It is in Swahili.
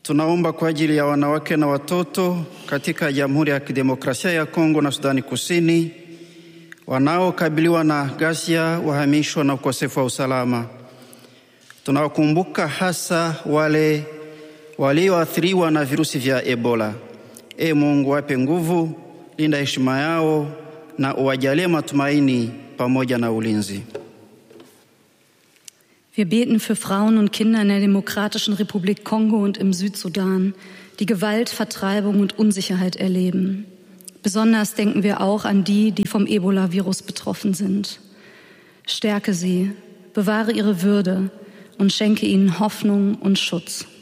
Tunaomba kwa ajili ya wanawake na watoto katika Jamhuri ya Kidemokrasia ya Kongo na Sudani Kusini wanaokabiliwa na ghasia, uhamisho na ukosefu wa usalama. Tunawakumbuka hasa wale walioathiriwa na virusi vya Ebola. Mungu wape nguvu, linda heshima yao na uwajalie matumaini pamoja na ulinzi. Wir beten für Frauen und Kinder in der Demokratischen Republik Kongo und im Südsudan, die Gewalt, Vertreibung und Unsicherheit erleben. Besonders denken wir auch an die, die vom Ebola-Virus betroffen sind. Stärke sie, bewahre ihre Würde und schenke ihnen Hoffnung und Schutz.